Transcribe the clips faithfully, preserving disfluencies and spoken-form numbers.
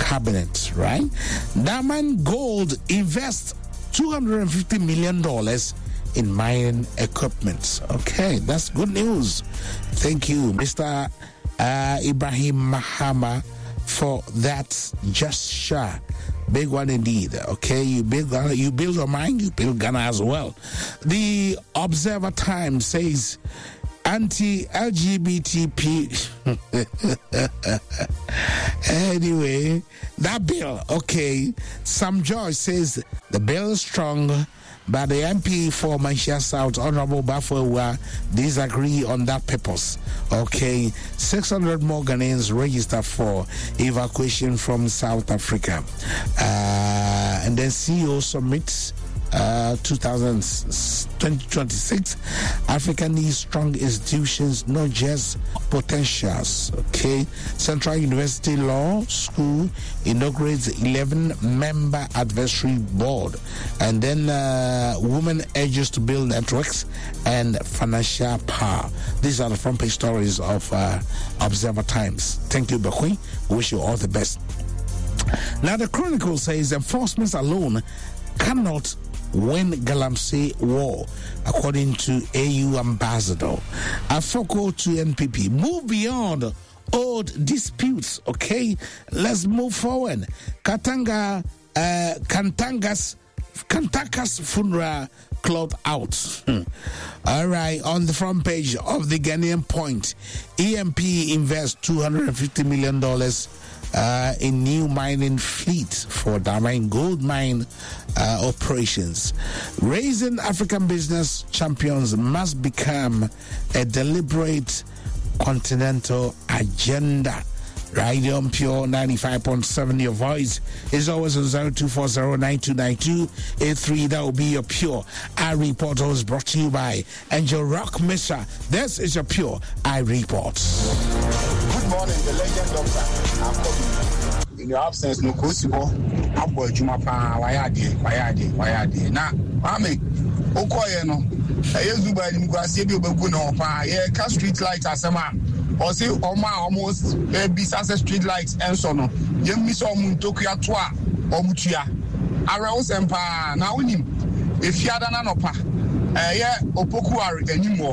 cabinet, right? Diamond Gold invests two hundred fifty million dollars in mining equipment. Okay, that's good news. Thank you, Mister Uh, Ibrahim Mahama, for that gesture. Big one indeed. Okay, you build Ghana, you build your mind, you build Ghana as well. The Observer Times says anti-L G B T P. Anyway, that bill, okay. Sam George says the bill is strong, but the M P for Manchester South, Honorable Bafwa, disagree on that purpose. Okay, six hundred more Ghanaians register for evacuation from South Africa. Uh, and then C E O submits uh, twenty twenty-six. Africa needs strong institutions, not just potentials. Okay, Central University Law School inaugurates eleven member advisory board. And then uh, women urges to build networks and financial power. These are the front page stories of uh, Observer Times. Thank you, Bakwi. Wish you all the best. Now, the Chronicle says enforcement alone cannot win Galamsey war, according to A U ambassador. Afoko to N P P. Move beyond old disputes, okay? Let's move forward. Katanga, uh, Kantangas, Kantakas funeral cloth out. Hmm. All right, on the front page of the Ghanaian Point, E M P invests two hundred fifty million dollars uh, in new mining fleet for Diamond Gold mine uh, operations. Raising African business champions must become a deliberate continental agenda. Radio on Pure ninety-five point seven, your voice is always on zero two four zero nine two nine two eight three. That will be your Pure I Report, always brought to you by Angel Rock Misha. This is your Pure I Report. Good morning, the legend doctor. I'm coming. In your absence, no Kosibo, I'm boy Jumapa, Wayadi, Wayadi, Wayadi. Now, Mami, Okoyeno, I use Zuba in Guasibio Baguno, yeah, street lights as a man. Or say, Oma almost a business street lights and so on. Young Miss Omuntokia Twa, Omutia. Arouse Empire, now in him. If you had an anopa, uh, yeah, Opoku anymore.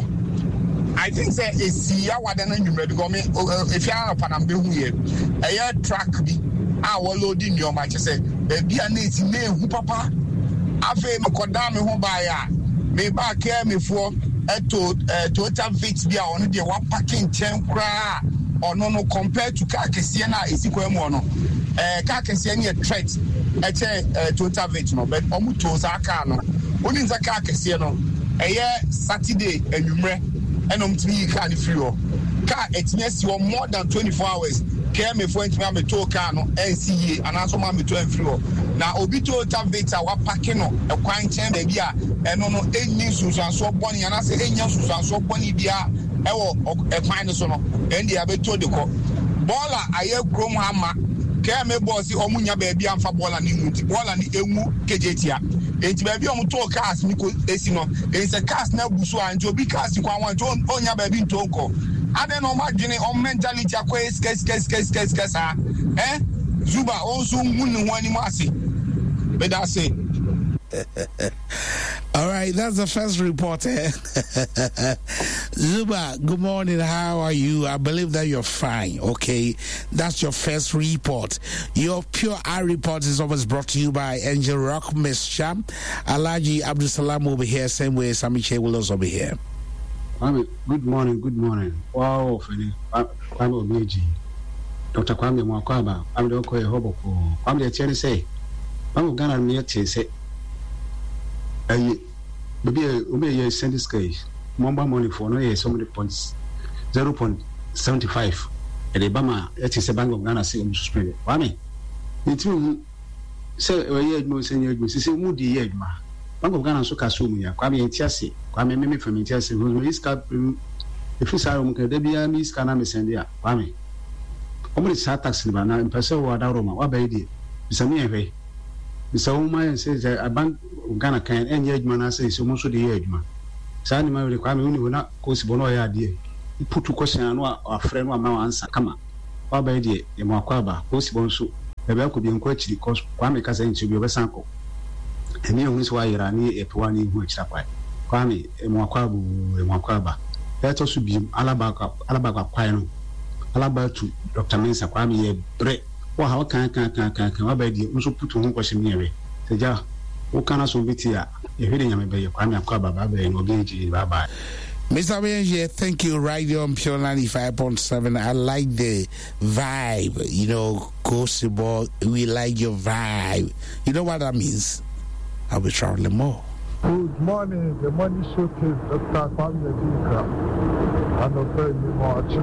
I think that is see what then you ready go me. If you are a Panambe here, a year track be our loading your match. Say, be a native name, Papa. I feel Kodami home by me back here me for. To total fix be on the one packing ten cra or no no compared to Kakesiana is equal mono. Kakesiana threat at a total fix no, but Omuto Zakano. Only the Kakesiano a year Saturday and you may and um three can if you car it's yes you more than twenty-four hours. Care me for me to Kano N C A and also mammy to and floor. Now Obito Tavita wa Pakeno, a quine chain baby, and no eight news and so bonny and I say eight news and so bonny dia, a finest on and the Abeto de co. Bola, I have grown hammer, care me bossy Omunia baby and for Bola Nimuti, Bola and the Emu Kejetia. It's baby on to cast Nico Esino, it's a cast now Busua and to be cast you want to own your baby in Toko. I don't know, Margini on mentality, a quest, case, case, case, case, case, eh? Zuba also wouldn't want him mercy. But that's it. All right, that's the first report. Eh? Zuba, good morning. How are you? I believe that you're fine. Okay, that's your first report. Your Pure I Report is always brought to you by Angel Rock Misha. Alaji Abdul Salam over here, same way Samiche will also be here. Good morning, good morning. Wow, Feli. I'm Omeji. Doctor Kwame Mwakwaba, I'm the Okoye Hoboko. I'm the Cherry say, I'm going to meet you say, I maybe a send this case. Mamba money for no year, so many points zero point seventy five. At the Bama, it is a bank of Ghana say, I'm suspended. Why? It's you say, a year, no senior, you say, Moody year, ma. Bank of Ghana so Kasumia, Kwame and Tiasi, Kwame Mimi from Tiasi, who is cap. If you say, okay, there be a miss Canami Sandia, Kwame. Omri sa taxi bana mpese wo da Roma wa ba di bisami ehwe bisawo man say a bank Ghana kan enye adwuma na say so mo so de ye adwuma sa ni ma we kwa me uni na ko si bono ya de iputu question no afre no ama answer kama wa ba di e mo akwa ba ko si bon so ebe ko bi nko akiri cause Kwame ka say nti bi obesanko eni ehun so ayira ni epewa ni hu akira kwa Kwame emu akwabu emu akwaba eto so bi alaba alaba kwa no alaba tu Doctor Mensa Kwame ye bre wa ha kan kan kan kan kan wa ba di nso putu hu kwose mi ewe seja o kana so bitia e hwede nyame be ye Kwame akwaba ba ba no geji ba ba. Mister Benji, thank you. Radio on Pure ninety-five point seven. I like the vibe. You know, Kosibo, we like your vibe. You know what that means? I'll be traveling more. Good morning. The money showcase, Doctor Kwame Adinka. And a very much.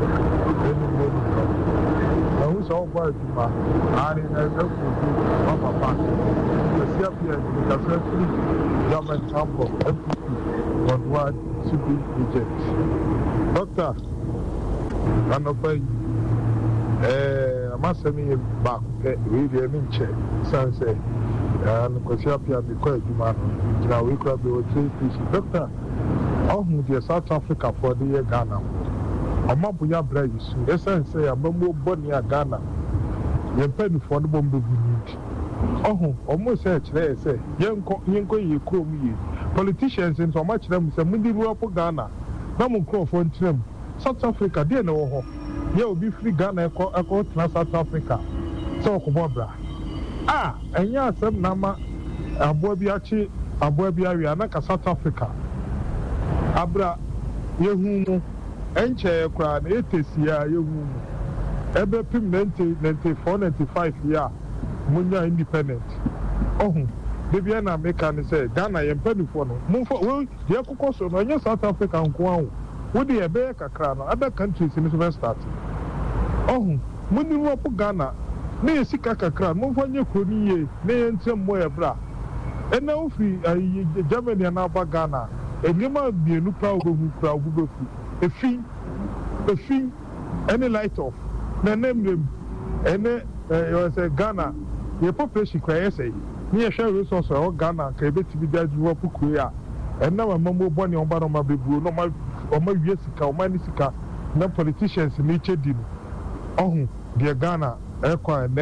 Now, who's all by Juma? And in a local group of a party. The C F P and the Catholic government sample, M P P, but what should be rejected. Doctor, I'm a very eh, I must say, me back, really, I'm in check. Sunset. And because you have to be quite human, now we could be three pieces. Doctor, how much South Africa for the year Ghana? A map we have brave. Yes, I say, I'm more bonny at Ghana. You're paying for the bomb we need. Oh, almost said, say, young young you call me. Politicians in so much them say, Mundi Ruapo Ghana. Namu call for them. South Africa, dear no. You will be free Ghana, I call South Africa. So, Kubobra. Ah, and ya some nama Abuabiachi, Abuabia, Anaka South Africa. Abra, Yehu, Enche, Kran, Etesia, Yehu, Ebe Pim ninety-four, ninety-five year, Munya independent. Oh, Bibiana Mekan say, Ghana, and Pennyphone, Mufo, well, Yakukoso, and your South Africa and Kwao. Would be a bear cacran, other countries in the start. Oh, Mundi Wapo Ghana. Ne sika kakra mo fanye kroni ye ne ntem mo ebra e na ofi Germany na ba Ghana enima bienu pra ogu pra ogu befu efi efi any light off na nemrem ene you say Ghana your population cry say ni e share resource o Ghana ka ebeti bi daju wo puku ya ena ma mo boni on ba no ma bebu no ma o ma wie sika o ma ni sika na politicians ni chedi no ohun de Ghana Equa and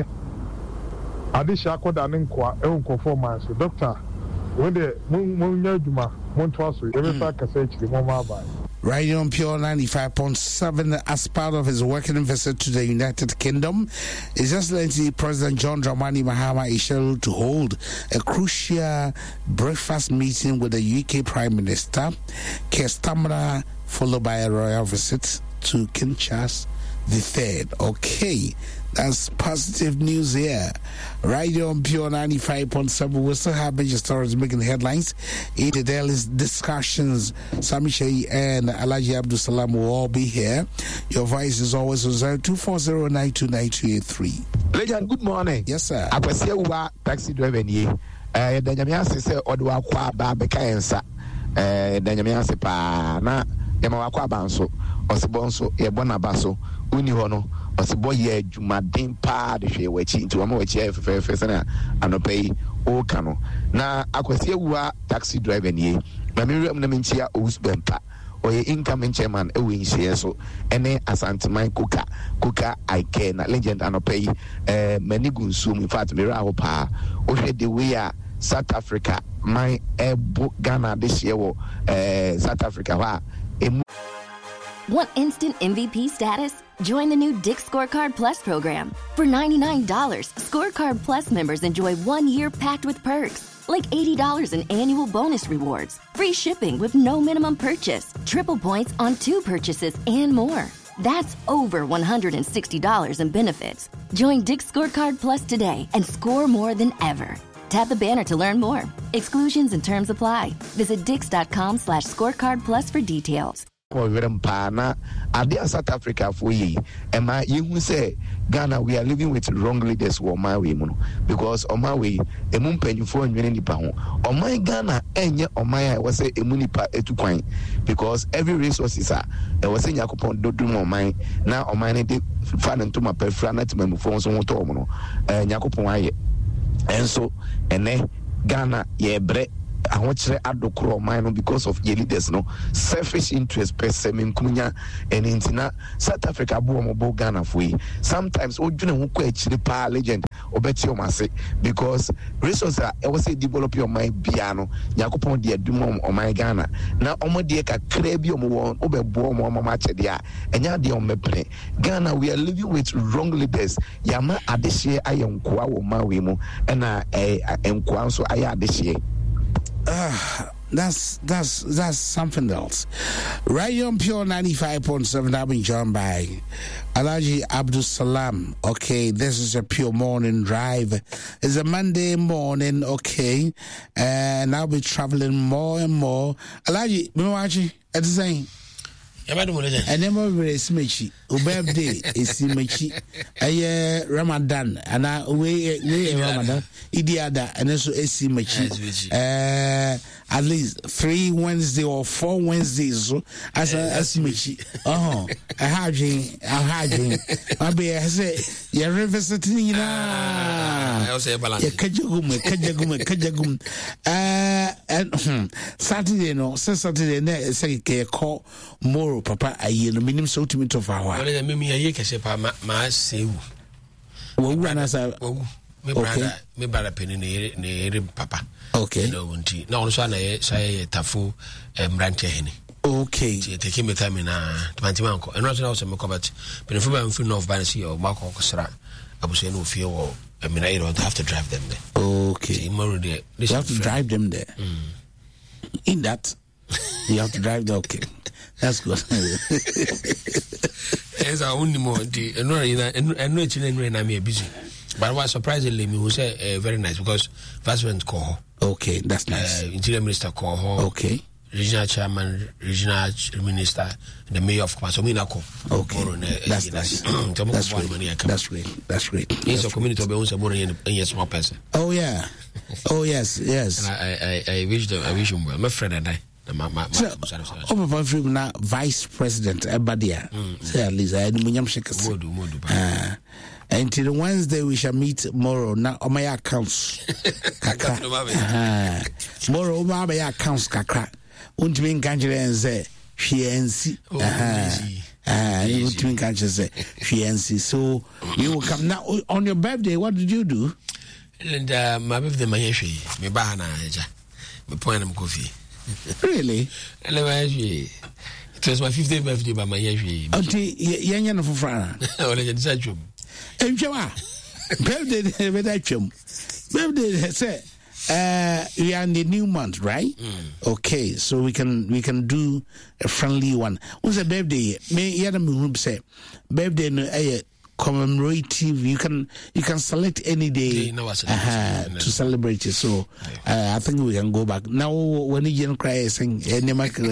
Adisha Koda Ninkwa, Eon performance. Doctor, when the Moon Yaduma, Montwasu, every fact I say the Mama by. Radio on Pure ninety-five point seven, as part of his working visit to the United Kingdom, His Excellency President John Dramani Mahama is scheduled to hold a crucial breakfast meeting with the U K Prime Minister, Keir Starmer, followed by a royal visit to King Charles the Third. Okay, that's positive news here. Radio on Pure ninety-five point seven. We still have major stories making headlines in the daily discussions. Sami Shei and Alaji Abdul Salam will all be here. Your voice is always on zero two four zero nine two nine two eight three. Legend, good morning. Yes, sir. I was here with taxi driver. Eh, the Yamiasi say Odwa Kwa Babeka Ensa. Eh, the Yamiasi Pa na Yamawakwa Banso, Osibonso, Ebona Baso, Unihono. Osibo ye jumadin pa de hwe wachi nti wama wachi efefefe sana anopai o kano na akwasi ewua taxi driver nie na mewuram na menchia Owusbempa oye incoming chairman ewe nhye so ene Asanteman Kuka Kuka Ike na legend anopai eh manigunsu in fact mera ho pa o hwe de we a South Africa my ebo Ghana this year wo eh South Africa wa. Want instant M V P status? Join the new Dick's Scorecard Plus program. For ninety-nine dollars, Scorecard Plus members enjoy one year packed with perks, like eighty dollars in annual bonus rewards, free shipping with no minimum purchase, triple points on two purchases, and more. That's over one hundred sixty dollars in benefits. Join Dick's Scorecard Plus today and score more than ever. Tap the banner to learn more. Exclusions and terms apply. Visit dix.com slash scorecard plus for details. Na Adia South Africa for ye, and my you say Ghana, we are living with wrong leaders who are my way, because on my way, a moon penny for a million pound. On my Ghana, and yet on my I was a munipa etuquine, because every resource is a I was saying Yakupon do do more mine. Now on my name, fan into my perfrana to my phones on Tomono, and Yakupon. And so, and then Ghana, ye bre. ahokyere adokoro man no because of your leaders no selfish interest per se menkunya and intina South Africa bo mo bo Ghana foi sometimes odwene ho kwa akiri pa legend obeti o mase because resources e was develop your mind bia no yakopon de adum o man Ghana na omo de kakra bi o mo won obebo mo mama chede a enya de o meple Ghana we are living with wrong leaders yama adehye ayenkoa wo ma we mu na eh enkoa so aya adehye. Uh, that's that's that's something else. Rayon Pure ninety-five point seven. I've been joined by Alhaji Abdul Salam. Okay, this is a Pure Morning Drive. It's a Monday morning, okay, and I'll be traveling more and more. Alhaji, Miwachi, at the same. And then over is Mechi. Birthday is Mechi. I Ramadan and I we we Ramadan. Idiada and also is Mechi. Uh, at least three Wednesday or four Wednesdays. So as a as Mechi. Oh, I had you. I had you. I be I say you're revisiting na. I say balance. You kajagum, kajagum, kajagum. Uh, and Saturday no, Saturday ne say ke call more. Papa ayi no minim so tumi to fa wa ole me me ayi kese pa ma ma sewu wo wu na sa wo me brother me brother peni ne ne papa okay no wonti na ono so na ye sai tafo mrantie hene okay ti take me time na twanti manko eno so na so me kobat peni fo ba mfi north ban see o ba ko kosra abuse no fie wo I mean I don't have to drive them there okay tomorrow there you have to drive them there mm. In that you have to drive the okay. That's good. As I only more the and no children na me busy. But what surprisingly me who say uh, very nice because first went call. Okay, that's nice. Uh, Interior Minister call. Okay. Regional Chairman, Regional Minister, the Mayor of Kwasominako. Okay. That's nice. That's great. That's great. That's great. He's a community of a more a small person. Oh yeah. Oh yes, yes. And I I I wish them I wish him well. My friend and I. Ma, ma, so, over from now, Vice President Ebadia. Say at least I had Munyam Shekasi. Modu, modu. Until Wednesday we shall meet tomorrow. Now on my accounts, kakra. Tomorrow my accounts kakra. Untimin kanjere nze fiancy. Ah, untimin kanjere fiancy. So you will come now on your birthday. What did you do? And uh, my birthday, my yeshi, me bahana eja, me point am coffee. Really? It was my fiftieth birthday by my year. Until Yanya no Fufrana. Oh, let us say, Enjoy. Birthday, birthday, say, uh, we are in the new month, right? Mm. Okay, so we can we can do a friendly one. What's a birthday? Me, Yadam say, birthday, no, eh. Commemorative, you can you can select any day uh, to celebrate it. So uh, I think we can go back now. When you cry, saying you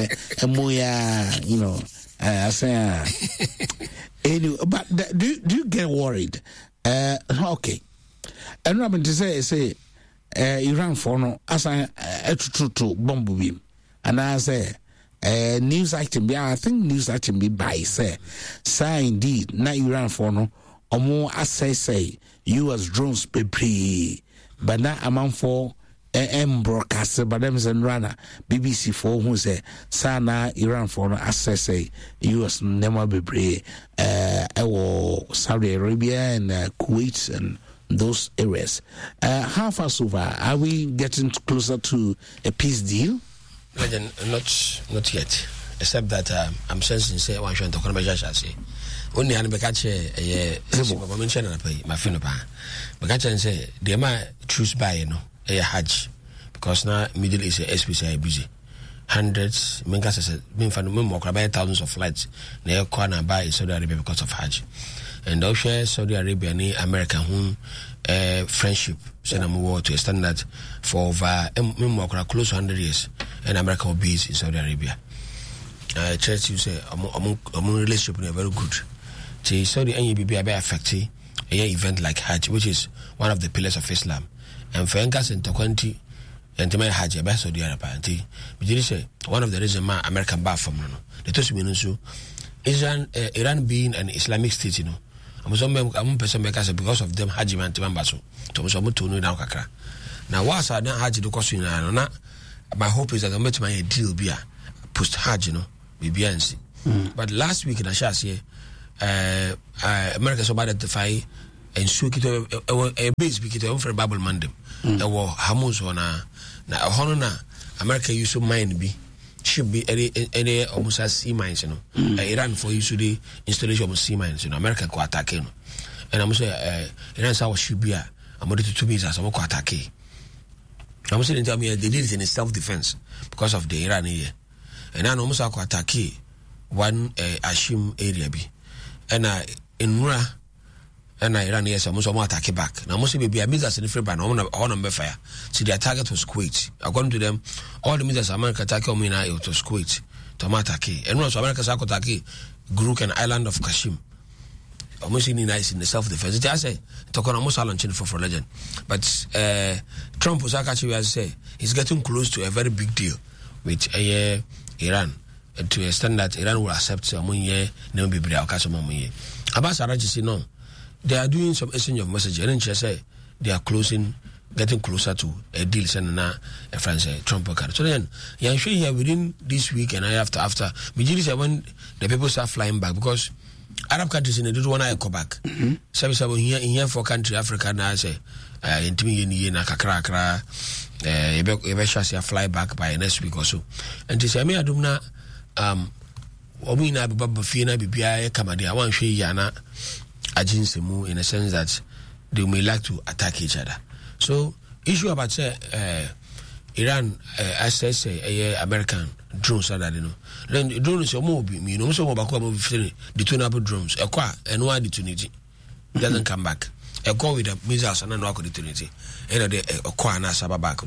know, I say anyway. But do do you get worried? Uh, okay, and Robin to say say uh, Iran for no as I to to bomb beam, and I say. Uh, news item, yeah, I think news item be by say, say indeed, na Iran for no, or more as say say, U S drones be pre, but now among for M broadcaster, but them and runner, B B C for who say, sana Iran for no, as say say, U S never be pre, uh, or Saudi Arabia and uh, Kuwait and those areas. Uh, how far so far are we getting closer to a peace deal? Legend, not not yet. Except that um, I'm sensing say one should talk about Jasha say. Only an bekache eh Baba mention na pay my friend pa. Bekache say the ma choose by you know eh Hajj because now Middle East especially busy. Hundreds menka say me fan me mo by thousands of flights na e kwa na buy Saudi Arabia because of Hajj. And also Saudi Arabia ni America whom uh, friendship so na move to a standard for over um, close to one hundred years and America will be in Saudi Arabia. Uh, church you say among among relationship is very good. So Saudi and you be affected a event like Hajj, which is one of the pillars of Islam. And for Enkas and Tokwanti and to my Hajj about Saudi Arabia. But you say one of the reasons my American bar from no the two so Iran uh, Iran being an Islamic state, you know. I'm some I'm person because of them Hajj man to Mambaso. To some to know now kakra. Now what's our Hajj the question na my hope is that I'm met my deal be a post hard, you know, maybe mm. But last week in Ashas, uh, uh, America so bad identify and so a base because for Bible Monday. There were Hamus on a na honor America used to mind be should be any any almost as sea mines, you know. Mm. Uh, Iran for use the installation of sea mines, you know. America go attack, you know. And I'm saying uh, Iran saw should be a I'm ready to two meters. I'm going to attack. I'm saying tell me they did it in self defense because of the Iran here. And I almost go attack one uh, Ashim area be. And uh, in Nura and Iran yes, I'm also attack back. Now, must be a missiles in the free ban on on fire. So their target was Kuwait. According to them, all the missiles America attack on me now it was Kuwait. To attack. And also America attack Guruk and island of Kashim. Almost in nice in the self defense. I say talk on almost launching for for legend. But uh, Trump was actually as say he's getting close to a very big deal with uh, Iran. To a extent that Iran will accept some year, no be able to some year. Abbas Arachi say no. They are doing some exchange of messages, and she say they are closing, getting closer to a deal. Sending a France Trump card. So then, I'm sure here within this week and after after, majority when the people start flying back because Arab countries in the don't want to go back. So we here in here for country Africa now say, in timi yeni na kakra kakra, eh, ebe ebe shasi a fly back by next week or so. And they say me adumna um, omi na biba bafie na bibia kamade. I want to show you na. Agency mu in a sense that they may like to attack each other. So issue about say uh, Iran uh, as I say uh, American drones that you know. Then drones are more you know so about the tunable drones. A qua and why the tunity doesn't come back. A qua with the missiles and no the tunity. And a qua na saba back.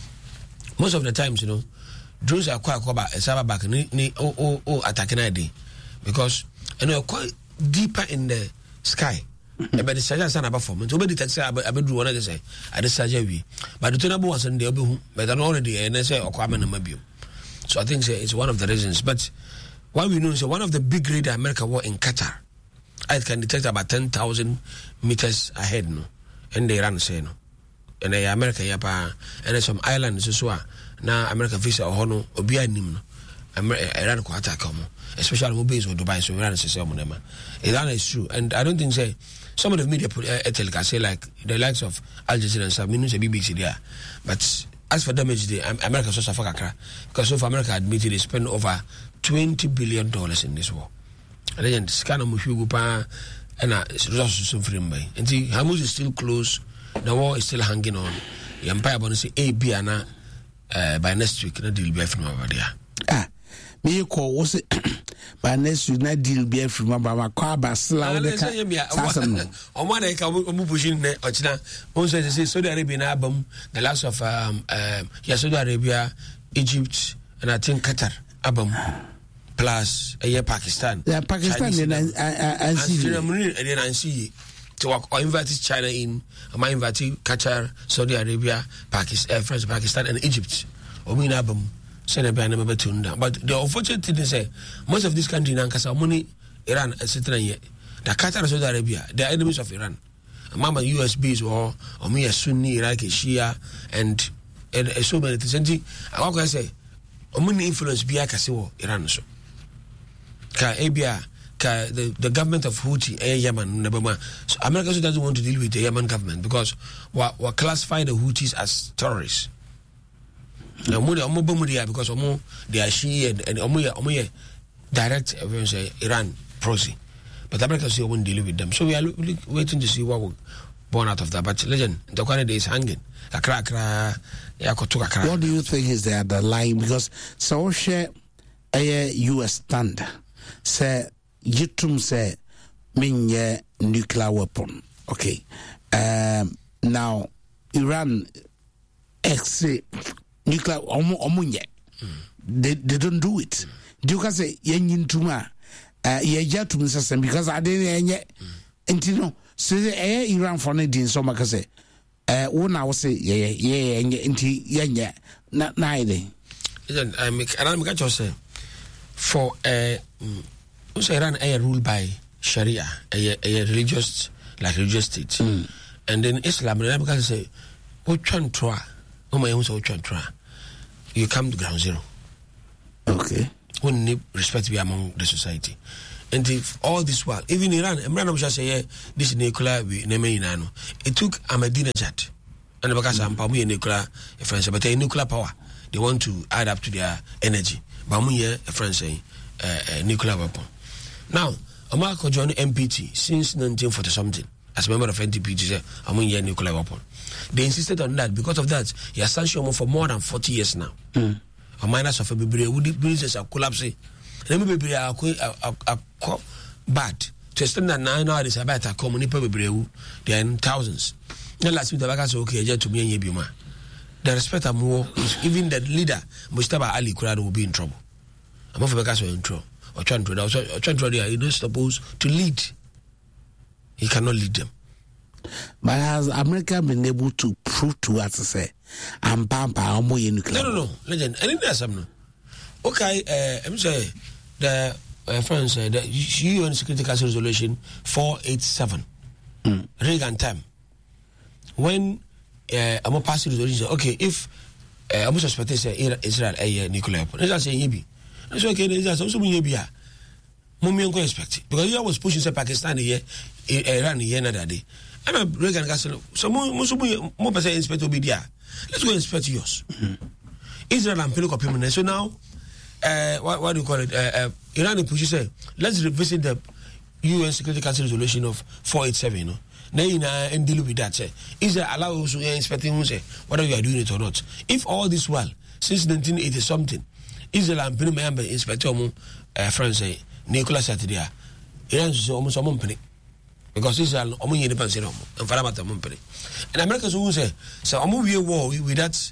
Most of the times you know drones are quite about a saba back ni ni oh oh oh attacking idea because you know quite deeper in the sky. But the surgeon son about form. To be the taxi, I do one of the say. I decided but the tunable was in the obu, but I'm already and I say or come and maybe. So I think it's one of the reasons. But what we know is one of the big radar America war in Qatar. I can detect about ten thousand meters ahead, no, and they run say no, and the America yapa and there's some islands as well. Now America visa or hono or be a nim. Iran ko attack come, especially who base or Dubai, so Iran say some them. Iran is true, and I don't think say some of the media put uh, tell say like the likes of Al Jazeera and some means a B B C there. But as for damage, the America so suffer because so far America admitted they spend over twenty billion dollars in this war. And then scan of Mushugu pa and resources so free by. And see Hamas is still close, the war is still hanging on. The empire bonus say A B ana uh, by next week, no deal be from over there. Ah. Me call was it by next week not deal be from my car basla on one I can pushing ochina on say Saudi Arabian album the last of um uh, yeah Saudi Arabia, Egypt and I think Qatar album plus a uh, yeah, Pakistan yeah Pakistan and and see to work or invite China in I invite Qatar, Saudi Arabia, Pakistan, uh, France, Pakistan and Egypt or mean album. But the unfortunate thing is, uh, most of these countries now, money Iran, et cetera. The Qatar and Saudi Arabia, they are enemies of Iran. Mama U S Bs or or me a Sunni, Iraqi, Shia, and and uh, so many things. And I want to say, money influence be Iran so. Ka Abia, ka the the government of Houthi, eh, Yemen, so America also doesn't want to deal with the Yemen government because we we classify the Houthis as terrorists. Now, because they are Shia and Omo direct say, Iran proxy, but America still won't deal with them. So we are waiting to see what will born out of that. But legend, the Canada is hanging. What do you think is the underlying? Because so share a U S stand say Yitum say mean nuclear weapon. Okay, um, now Iran exit. Nuclear omu omunye they they don't do it. Do you say yen tuma uh ye jatum system because I didn't enye ntino so eh Iran for ne din so maka say eh wo na wo say ye ye enye nti yenye na na ide then I make and I make just say for uh also Iran are ruled by Sharia a, a religious like religious state mm. And then Islam because say o twan twa o my so twan twa you come to ground zero. Okay. When need respect be among the society. And if all this while, even Iran, Imran Abu say this nuclear we name it took Ahmadinejad and the Bakasa and Pamu nuclear a France, but a nuclear power. They want to add up to their energy. Bamuye a France a nuclear weapon. Now, Amako joined M P T since nineteen forty something as a member of N D P T say Amuye nuclear weapon. They insisted on that. Because of that, he has sanctioned for more than forty years now. Mm. A minus of a baby would business are collapsing. Let me be a bad to extend that nine hours about a community baby. They are in thousands. The last week the bagas okay to me and Yebima. The respect of more is even the leader Mustafa Ali Kurado will be in trouble. I'm off bagas in trouble or trying to or trying to he is supposed to lead. He cannot lead them. But has America been able to prove to us to say, I'm Pampa, I'm more nuclear? No, no, no, legend. I didn't ask him. Okay, uh, I'm saying the uh, France, uh, the U N Security Council Resolution four eighty-seven, mm. Reagan time, when uh, I'm a passing resolution, okay, if uh, I'm suspecting say Israel a nuclear weapon, Israel say Yebi, it's okay, Israel also Yebi. Mummy uncle expect it because I was pushing say Pakistan here, Iran here another day. And Reagan got so more percent inspect will be there. Let's go inspect yours. Mm-hmm. Israel and Pelico Pimene. So now, uh, what, what do you call it? Uh, uh, Iran pushes say, let's revisit the U N Security Council resolution of four eighty-seven. You know, now and deal with that. Say, Israel allow us to inspecting say whether you are doing it or not. If all this while since nineteen eighty something, Israel and Pelico inspect um, uh, France say Nicolas Saturday, Iran is almost a company. Because Israel, omo yeni panse no, and Faramata Mumpere. And Americans who say, so omo we war with that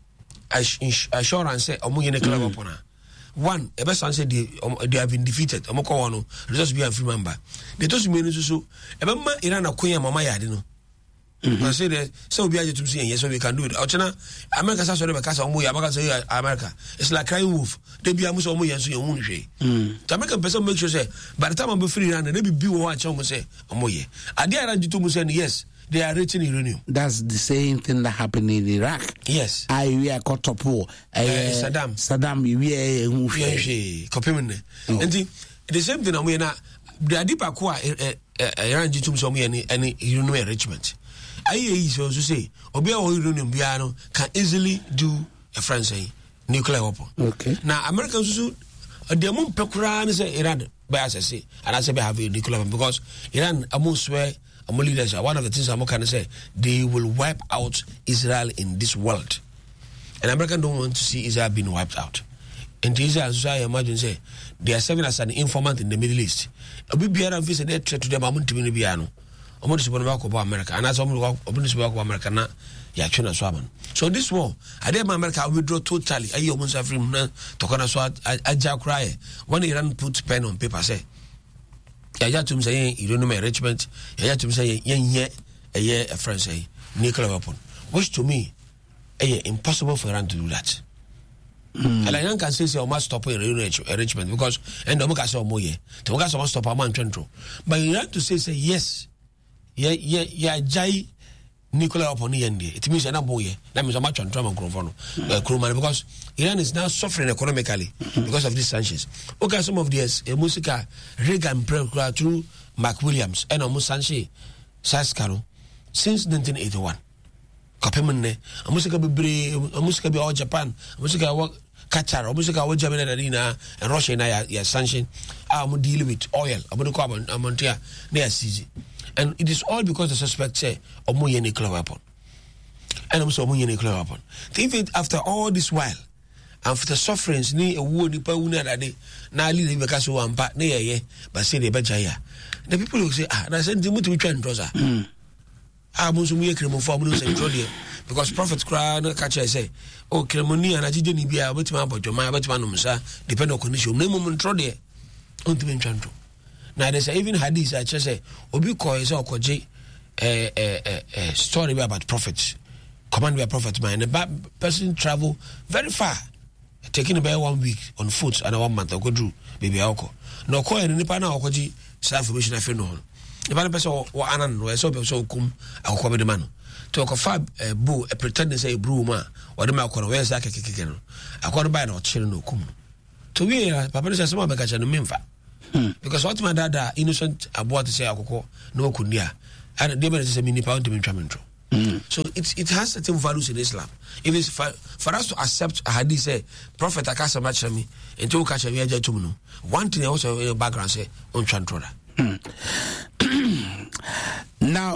assurance say omo yeni club upon her. One, a best answer they they have been defeated. Omo ko wano, just be a free member. They told me so. Remember Iran akuya mama yadi no. I say that so be able to see yes, so we can do it. Ochana America say sorry because omo America say America. It's like crying wolf. They be amuso omo yanso yon hwe. The American person make sure say by the time I'm free Iran, they be be one chance say omo ye. Ade Iran to mu say yes, they are reaching uranium. That's the same thing that happened in Iraq. Yes. I we are caught up war. Saddam. Saddam we are hwe. Kopimene. And the same thing omo na the adipa ko Iran to mu so omo ye any uranium enrichment. I is also say Obia or uranium biano can easily do a France nuclear weapon. Okay. Now Americans also the among pekura say Iran by as I say and I say they have a nuclear weapon because Iran among swear among leaders one of the things I'm can say they will wipe out Israel in this world. And Americans don't want to see Israel being wiped out. And Israel so I imagine say they are serving as an informant in the Middle East. A big Biara face a threat to them among to Biano. Almost about America, and as almost about America, na ya China Swaban. So this war, I did America withdraw totally. I almost have him to corner swat. I jack cry when Iran puts pen on paper. Say, I had to say, you don't know my enrichment. I had to say, yeah, a year a friend say, nuclear weapon, which to me, a impossible for Iran to do that. Mm. And I can say, I must stop enrichment because, and the Mokasa Moye, the Mokasa must stop a man control. But Iran to say, say yes. Yeah, yeah, yeah, Jai nuclear upon the end. It means an boy. That means a much on trauma Krumman because Iran is now suffering economically because of these sanctions. Okay, some of these a musica Reagan through Mark Williams and almost Sanche Saskaro since nineteen eighty-one. Kapemane, a musica be a musica be all Japan, a musica work Qatar, a musica work Germany and Russia and I are sanction. I'm dealing with oil, I'm going to come on Montia near Sisi. And it is all because the suspect say omo ye nuclear weapon. And also omo ye nuclear weapon. Even after all this while, after sufferings ni a war ni pa una that day, na ali they because one part na ye but say they beja ya. The people will say ah na say they mutu twa ntrosa. Ah mo so mu ye kremo for mo say ntrode because prophet cry na catch say oh kremo ni ana jide ni bia betima abodwoma betima no msa depend on condition na mo ntrode on to be ntwanto. Now there's even hadith I just say obi ko is okoje eh eh eh story about prophets command by prophet man and the person travel very far taking about one week on foot and one month go through baby alko no ko en nipa na okoje self information afi no the person wa anan no so so kum akoko be de man to confirm a boo a pretend say brew ma or the malcolm where's that kicking I got by no children no come to we papa says some beka no memfa because what my dad innocent about to say akoko no kundia and they better say mini pound to me tramentro. So it it has certain values in Islam. If it's for, for us to accept a hadith say Prophet akasa match me until catch me aja tumuno. One thing also in your background say on chantroda. Now,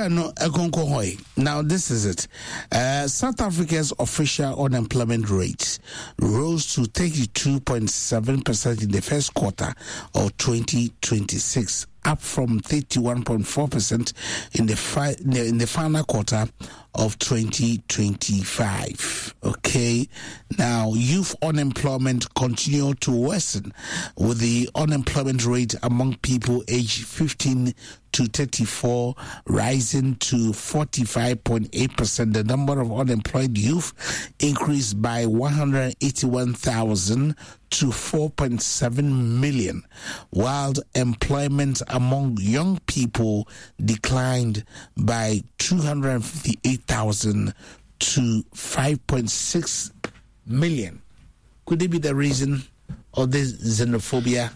now this is it. Uh, South Africa's official unemployment rate rose to thirty-two point seven percent in the first quarter of twenty twenty-six, up from thirty-one point four percent in the fi- in the final quarter of twenty twenty-five. Okay, now youth unemployment continued to worsen, with the unemployment rate among people aged fifteen to thirty-four rising to forty-five point eight percent. The number of unemployed youth increased by one hundred eighty-one thousand to four point seven million, while employment among young people declined by two hundred fifty-eight thousand to five point six million. Could it be the reason of this xenophobia?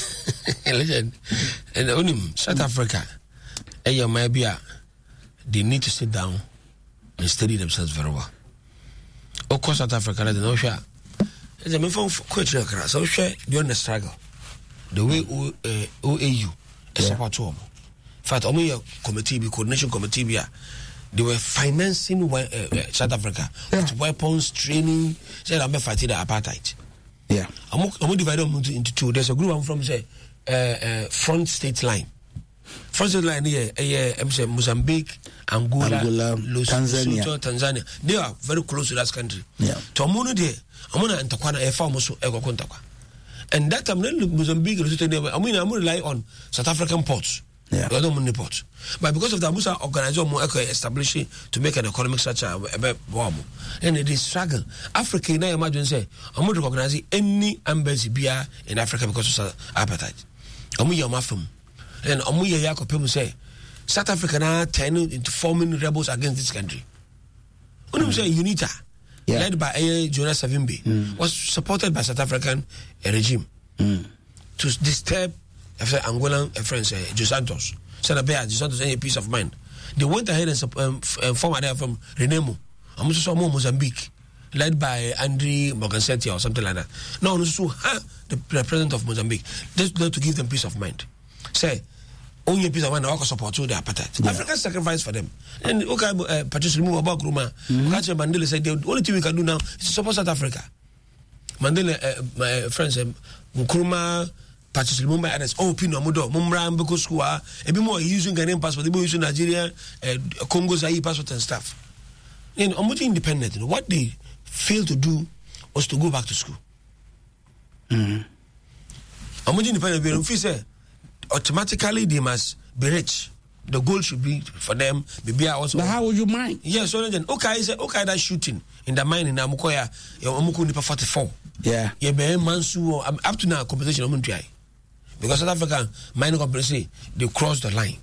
Legend. And only South Africa, eh, maybe they need to sit down and study themselves very well. Of course, South Africa, they know share. It's a main form of culture. So share during the struggle, the way O A U is support to them. In fact, only a committee, coordination committee, they were financing uh, uh, South Africa yeah. with weapons, training. Say, I'm fighting the apartheid. Yeah, I'm going to divide them into two. There's a group I'm from, say, uh, uh, front state line. Front state line here, uh, I'm saying Mozambique, Angola, Angola Tanzania. Lesotho, Tanzania. They are very close to that country. Yeah. To Amono there, Amona and Takwana, a farm also, Ego Kontakwa. And that time, Mozambique, Lesotho, I mean, I'm rely on South African ports. Yeah. The other money ports. But because of the Musa organization more establishing to make an economic structure, and it is struggle. Africa, now imagine say, I'm not recognizing any embassy beer in Africa because of appetite. I'm your muffin. And I'm your Yakopimu say, South Africa now turning into forming rebels against this country. When you say UNITA, yeah. led by A. Jonas Savimbi, mm. was supported by South African regime mm. to disturb Angolan friends, uh, Dos Santos. Said Dos Santos any peace of mind. They went ahead and um, uh, formed there from Renamo. I'm also saw more Mozambique, led by Andre Morgansetti or something like that. No, no, so huh, the, the president of Mozambique, just to give them peace of mind. Say, only peace of mind, I support to the appetite. Yeah. African sacrifice for them. And okay, uh, Patrice Lumumba about Gruma. Mm-hmm. Mandela said the only thing we can do now is to support South Africa. Mandela, uh, my friends, uh, Nkrumah, Patrice Lumumba and others, oh, Pino Mudo, Mumra, Mbeko Skua, a bit more using Ghanaian passport, they were using Nigeria, uh, Congo Zaire passport and stuff. And Omuti independent, you know, what they failed to do was to go back to school. Mm-hmm. Omuti independent, if you say, automatically they must be rich. The goal should be for them, maybe also. But how would you mind? Yes, so then, okay, say, okay, that shooting in the mine in Amukoya, Omuku Nipa forty-four. Yeah. Yeah, be Mansu, up to now, compensation, Omuntri. Because South African mining company, they crossed the line.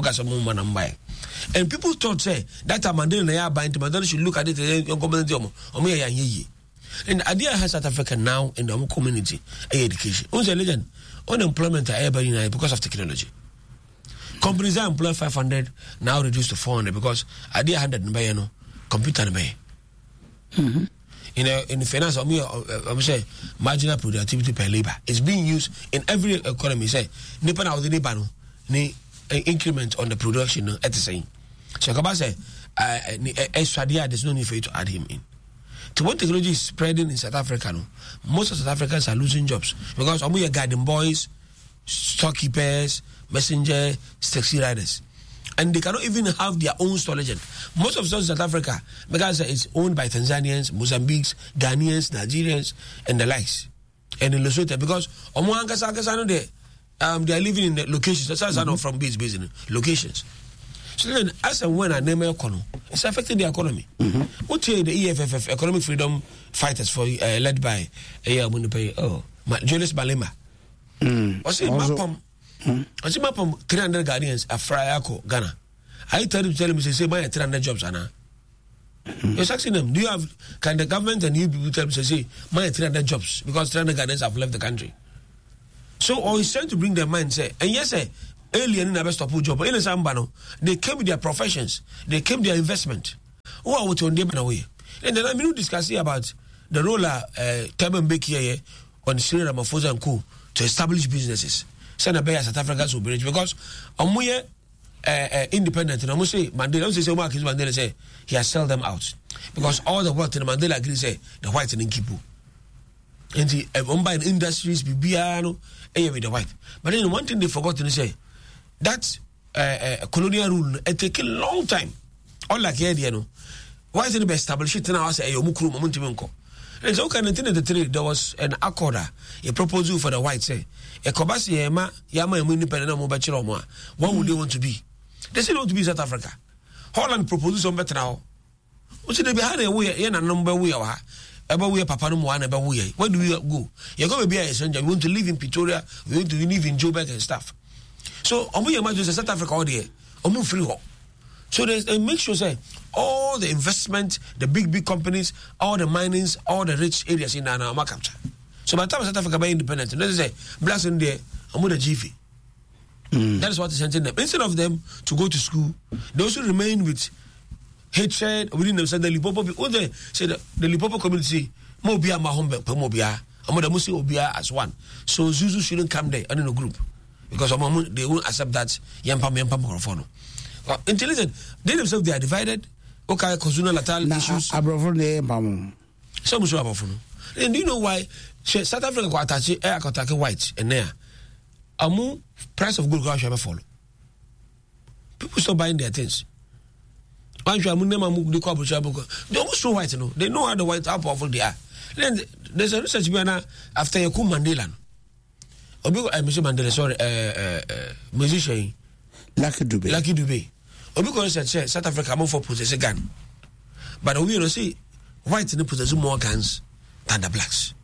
And people thought, say, that time Mandela buying Mandela should look at it and and idea has South Africa now in the community, education. Who's a legend? Unemployment are everybody because of technology. Companies that employ five hundred now reduced to four hundred because idea had that no computer bay. Mm-hmm. In a, in finance, I'm I'm say marginal productivity per labor. It's being used in every economy. Say, nipa na odini bano ni increment on the production at the same. So Kaba say, extra dia there's no need for you to add him in. To what technology is spreading in South Africa, no, most of South Africans are losing jobs because we are garden boys, storekeepers, messenger, taxi riders. And they cannot even have their own storage. Most of South Africa, because it's owned by Tanzanians, Mozambiques, Ghanaians, Nigerians, and the likes. And in Lesotho, because um, they are living in the locations. That's mm-hmm. not from base, base locations. So then, as and when I name economy, it's affecting the economy. Mm-hmm. What the E F F F, Economic Freedom Fighters, for uh, led by uh, oh, Julius Malema. Mm. Was it Mapom? Mm. Was it Mapom three hundred Ghanaians a Frayako, Ghana? Are you telling tell me say my three hundred jobs Anna? Mm-hmm. You're asking them, do you have can the government and you people tell me say my three hundred jobs because three hundred Ghanaians have left the country? So or he's trying to bring their mind say, and yes, say alien never stop job. They came with their professions, they came with their investment. Who are we to them away? And then I mean discussing about the role of uh Taban Becky on Cyril Ramaphosa and Co to establish businesses. Send a South Africa's bridge because um, we are uh, uh, independent. And I must say, Mandela, say, say, Mandela say he has sold them out because all the wealth in Mandela agree say the white in Kipu. And the um, by industries, Bibiano, with the white. But then one thing they forgot to say that uh, uh, colonial rule it take a long time. All like here, you know, why is it be established now? I say, Yomukru, Momuntimenko. And so, can there was an accord, a proposal for the white say, a Kobasi Yama, Yama, independent of Mobachiroma. What would they want to be? They say, want to be South Africa. Holland proposes on better now. What's it behind a way, yen a number we are, about we are Papa one about we. Where do we go? You're going to be a stranger. We want to live in Pretoria, we want to live in Joburg and stuff. So, on we imagine South Africa all day, or move free. So they make sure say all the investment, the big big companies, all the minings, all the rich areas in Nana capture. So by the time South Africa be independent, let's say blacks in there, I'm with a G V. Mm. That is what is sending them. Instead of them to go to school, they also remain with hatred within themselves. The Limpopo people, they say the, the Limpopo community, Mobia Mahombe, Mobia, I'm with the Musi Obia as one. So Zuzu shouldn't come there and in a group because they won't accept that Yampam Yampam Microphone. Uh, intelligent, they themselves they are divided. Okay, Kozuna Natal issues. Some show about and do you know why South Africa got attached air attack white and there? Amu price of gold shall follow. People stop buying their things. They almost show white, you know. They know how the white how powerful they are. Then there's a research behind after Yakum Mandela. Obi I Mister Mandela, sorry, uh, uh, uh, musician. Lucky Dube. Lucky Dube. Obi Kono said South Africa more for possess a gun. But we don't see white in possess more guns than the blacks.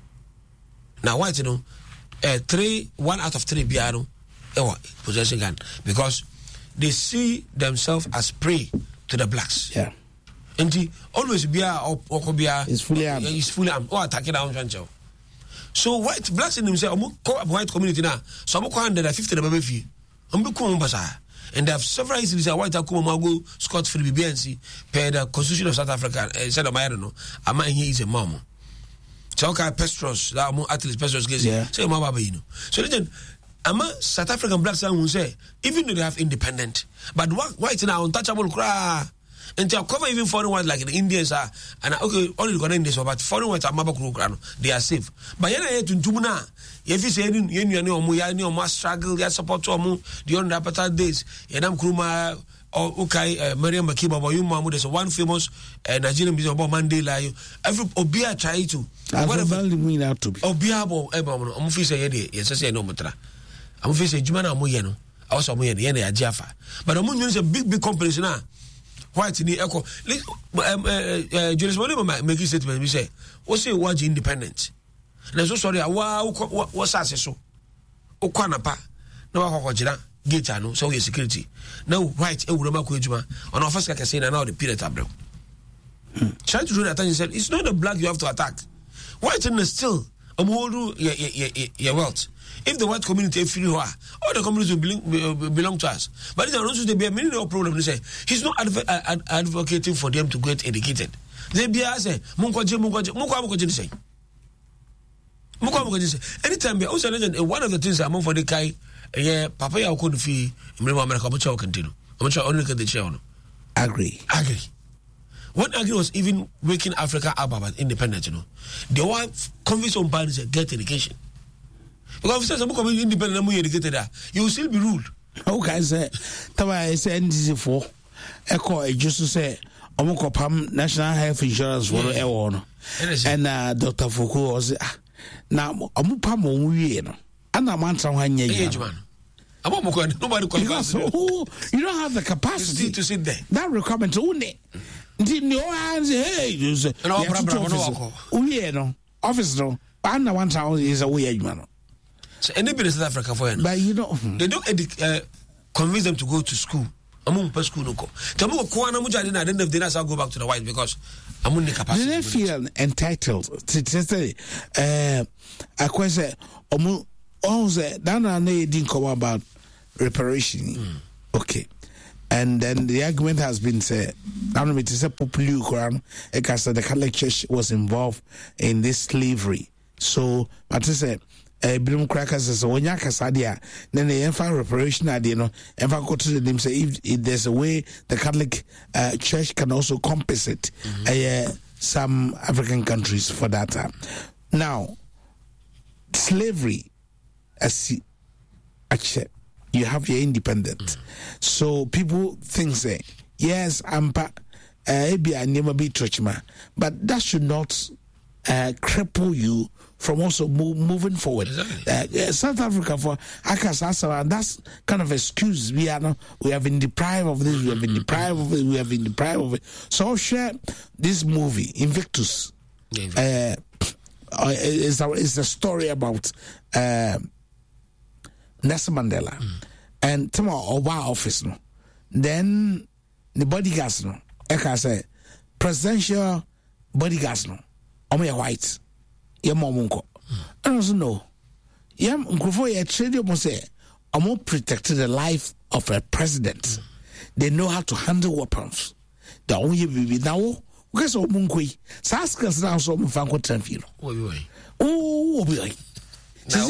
Now white, you know, uh, three one out of three biano uh, possess a gun because they see themselves as prey to the blacks. Yeah. And he always be a or or be a is fully armed. Is fully armed or attacking our country. So white blacks in themselves, white community now, so I'm one hundred fifty the baby fee. And they have several instances of white Akumago, Scott for the B B N C, per the Constitution of South Africa, and said, I don't know, a man here is a mom. So, okay, Pestros, that more athletes, Pestros, yeah. Say, Mama, you know. So, then, among South African blacks, will say, even though they have independent, but white now untouchable cry. And they cover even foreign whites like the Indians are, and okay, only the Indians, but foreign whites are Mabakuru, they are safe. But you're not to Tumuna. If you say you know, you must struggle, you support to mu the on appetite days. Yadam Kruma or okay, Mariam Makiba, or you mamu. There's one famous Nigerian business about Mandela. Every Obia try to whatever mean out to be Obia bo Ebon. I'm fisa yedi. Yes, I say no mutra. I'm fisa Jumana Muyeno. I was a Muyeno Yene Jaffa. But I'm is a big big companies now. White in the echo. Julius Molima make a statement. We say, what's it? Watch independent. And I'm so sorry. Wow, what's that? So, Okwanapa. No, I get no, so your security. No, white, a woman, on office, like I say, now the period tableau. Try to do that, and he said, it's not the black you have to attack. White in the still, a more your wealth. If the white community is free, all the communities will belong, belong to us. But it's also to be a many problem. They say he's not adv- ad- advocating for them to get educated. They be as say, Munkoje, Munkoje, Munkoje, say. Munkoje say. Anytime, be also one of the things I'm for the guy, yeah, Papa, I couldn't fee. Remember, America, I'm sure continue. I'm sure only get the chair. Agree. Agree. What Agri was even waking Africa up about independence, you know. They were convinced on parents to get education. Because if some community independent and educated, you will still be ruled. Okay, sir. Taba is N D C four. Echo just to say, Omoko Pam National Health Insurance for the Ewan. And uh, Doctor Foucault was now Omupam Wien. And I'm answering one year. Nobody because oh, you don't have the capacity to sit there. That requirement only. No hands, hey, no problem. We no office no. And one town is a weird man. So anybody in South Africa for you, but you know they don't edu- uh, convince them to go to school. amun pa school no ko tamu ko ana mu jade na then they not go back to the white because amun the capacity. Do they feel entitled to say uh I question omu onze dan na na didn't come about reparation. Mm. Okay. And then the argument has been said, I don't know, it is a popular Quran, because the Catholic Church was involved in this slavery. So, but I said, Brim Crackers says, when you Casadia, then the infant reparation idea, you know, if I go to them, say, if, if there's a way the Catholic uh, Church can also compensate mm-hmm. uh, some African countries for that time. Now, slavery, as actually, you have your independent. Mm. So people think say, yes, I'm pa uh I never be churchman, but that should not uh, cripple you from also move, moving forward. Exactly. Uh, South Africa for Akasasa, that's kind of excuse. We are not, we have been deprived of this, we have been deprived of it, we have been deprived of it. So I'll share this movie, Invictus. Yeah, uh, it's a, it's a story about uh, Nelson Mandela. Mm. And tomorrow over office no. Then the bodyguards no. Eka say presidential bodyguards no. Omo white. Ye momunko. And also no. Ye nkrofo ye trade omo say omo protected the life of a president. Mm. They know how to handle weapons. The only baby now because omunko yi. Sa skills now so omo fanko tranfilo. Oi oi. Oh, oi. So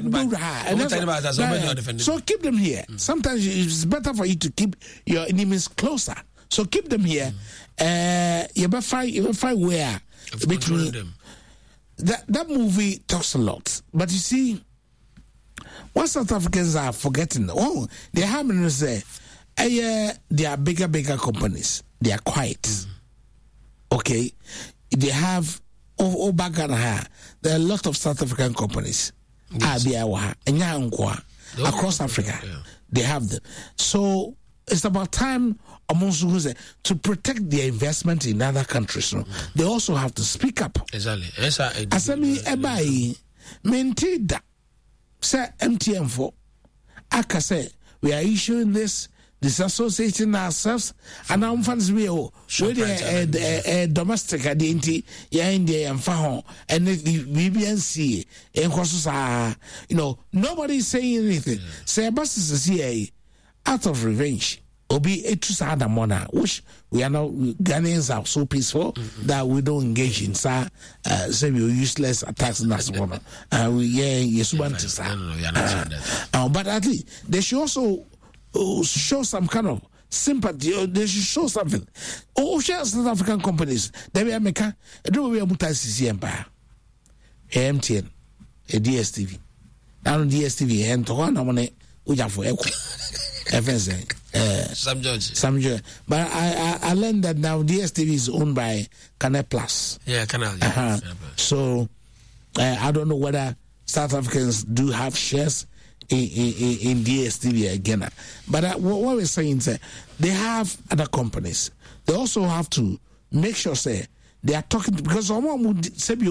keep them here. Mm. Sometimes it's better for you to keep your enemies closer. So keep them here. Mm. Uh, you better find, you better find where between them. That that movie talks a lot, but you see, what South Africans are forgetting. Oh, they have to say, uh, they are bigger, bigger companies. They are quiet. Mm. Okay, they have. Oh, oh, back on her. There are a lot of South African companies. Yes. Across Africa, yeah. They have them. So it's about time to protect their investment in other countries. No? Mm. They also have to speak up. Exactly. Asami ebai maintain that. Say M T M for Aka say we are issuing this, disassociating ourselves, and I'm fans we oh with a domestic identity, yeah, India and Fahon, and the B B N C, and you know, nobody is saying anything. Say, but it's the C I A out of revenge. Obi etusada mona, which we are now Ghanaians are so peaceful mm-hmm. that we don't engage in sa uh, say useless attacks in that one. Uh, we yeah, yes, want to say. But at least they should also uh, show some kind of sympathy. Or they should show something. Oh, share South African companies. They will make a do we are mutai C C Empire, M T N, a D S T V. Now D S T V and to one amone uja for echo. F S A. Uh, Sam George. Sam George. But I, I I learned that now D S T V is owned by Canal Plus. Yeah, Canal. Yeah. Uh-huh. So uh, I don't know whether South Africans do have shares in in, in D S T V again. But uh, what, what we're saying is that they have other companies. They also have to make sure say they are talking to, because someone say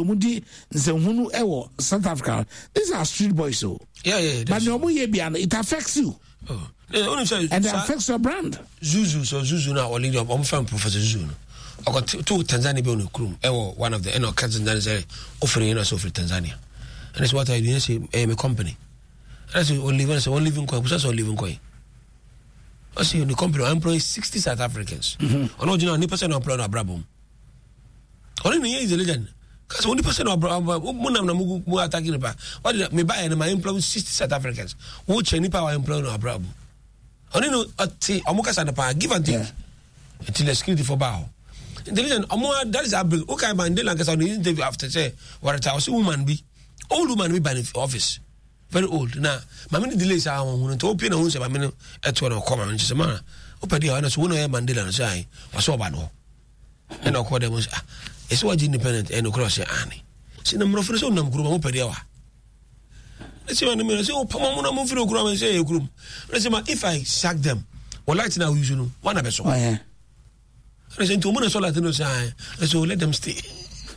South Africa. These are street boys, so yeah, yeah. But it affects you. Oh. And it affects your brand. Zuzu, so Zuzu now, or leader of Omfam Professor Zuzu. I got two Tanzania on the crew. One of the Eno Tanzania say offering us for Tanzania. And that's what I do. I say, I'm a company. And I say, one living, so one living coin, what's all living coin? I say, the company, I employ sixty South Africans. I know, you know, one percent of employed Abrabum. Only me is a legend. Because one percent of Abrabum, who are attacking about. What did I buy? And my employ sixty South Africans. Which any power employed Abrabum. Only no, Amuka Sanapa, give and take until the security for bow. Intelligent, Amua, that is a big okay, man. They like us on the interview after say, what a house woman be, old woman be by the office, very old. Now, my many delays are on to open a house. I mean, at one or common, and she said, Man, open the honest one of Mandela and say, was so bad. And of course, was it's what independent and across your Annie. See, number of friends on them group open the hour. Let's see, I say, oh, Pamona move to groom and say, a groom. Let's see, if I sack them, or light now, you know, one of us. Oh, yeah. I say, to Mona Solatino say, so let them stay.